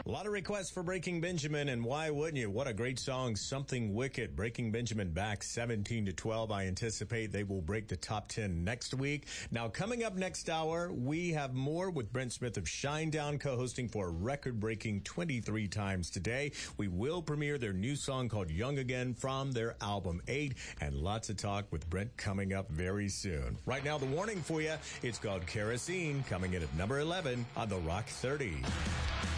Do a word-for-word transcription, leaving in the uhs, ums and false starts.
A lot of requests for Breaking Benjamin, and why wouldn't you? What a great song, Something Wicked. Breaking Benjamin back seventeen to twelve. I anticipate they will break the top ten next week. Now, coming up next hour, we have more with Brent Smith of Shinedown, co-hosting for a record-breaking twenty-three times today. We will premiere their new song called Young Again from their album eight, and lots of talk with Brent coming up very soon. Right now, the warning for you, it's called Kerosene, coming in at number eleven on the Rock thirty.